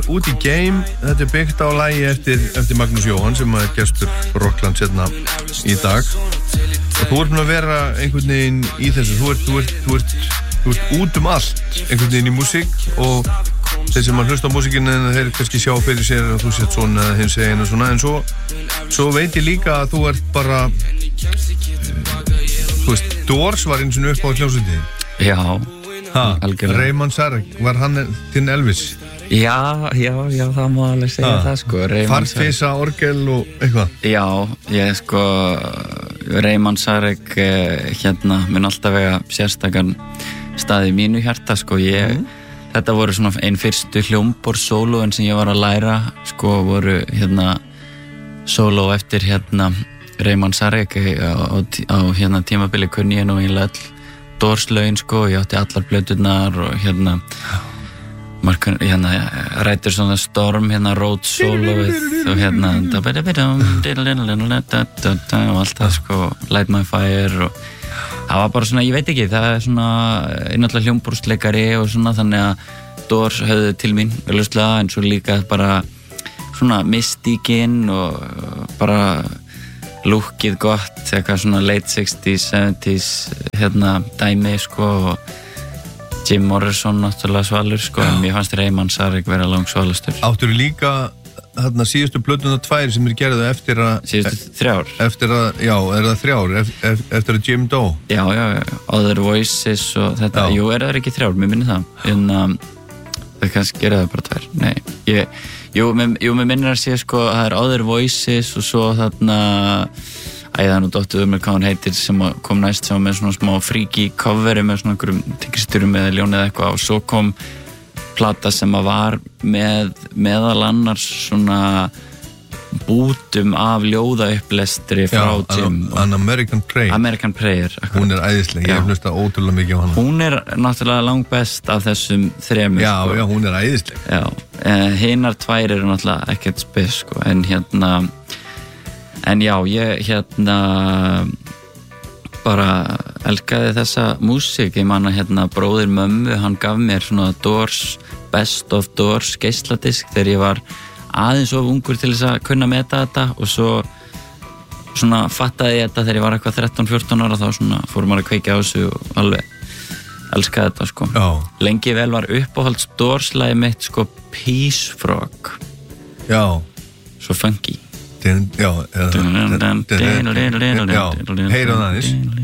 Út í Game, þetta byggt á lagi eftir Magnús Jóhann sem gestur Rockland sérna í dag og þú ert búin að vera einhvern veginn í þessu, þú ert út allt einhvern veginn í músík og þeir sem hlusta á músíkinu þeir kannski sjá fyrir sér að þú sett svona hins eginn og svona en svo veit ég líka að þú ert bara þú veist, Doors var eins og upp á hljómsveitinni. Já, algjörlega. Raymond Sarek, var hann þinn Elvis? Já, það má alveg segja það sko. Farfisa, orgel og eitthvað? Já, ég sko, Raymond Sarek mun alltaf vega sérstakann stað í mínu hjarta sko. Þetta voru svona einn fyrstu hljómborð-sólóin sem ég var að læra sko, voru sóló eftir Raymond Sarek á tímabili kunni ég nú eiginlega öll Doors-lögin sko, ég átti allar plöturnar og rættur svona Storm Road soloið og og allt það sko, Light My Fire og það var bara svona, ég veit ekki, það svona náttúrulega hljómborðsleikari og svona þannig að Doors höfðu til mín velustlega en svo líka bara svona mystíkin og bara lúkið gott, eitthvað svona late 60s, 70s dæmi sko og Jim Morrison náttúrulega svalur sko en mér fannst Raymond Sarek vera langsvalastur. Áttur líka síðustu plötuna 2 sem gerðu eftir að síðustu 3 eftir að, já, það 3 eftir að Jim dó? Já, Other Voices og þetta, jú, það ekki 3 mér minni það en það kannski gera það bara 2 nei, mér minnir að sé sko það Other Voices og svo þarna það nú dóttuður með hvað hann heitir sem kom næst sem með svona smá freaky coveri með svona einhverjum tíkristurum eða ljón eða eitthvað og svo kom plata sem var með meðal annars svona bútum af ljóðaupplæstri frá Jim An American Prayer hún æðisleg, ég hef hlustað ótrúlega mikið á hana hún náttúrulega langbest af þessum 3 já, hún æðisleg hinar 2 eru náttúrulega ekkert spes sko en já, ég bara elskaði þessa músík ég man að bróðir mömmu hann gaf mér svona Doors Best of Doors geisladisk þegar ég var aðeins of ungur til þess að kunna meta þetta og svo svona fattaði ég þetta þegar ég var eitthvað 13-14 ára þá svona fór maður að kveikja á þessu og alveg elskaði þetta sko lengi vel var uppáhalds Doors-lagi mitt sko Peace Frog svo funky já, heyra það aðeins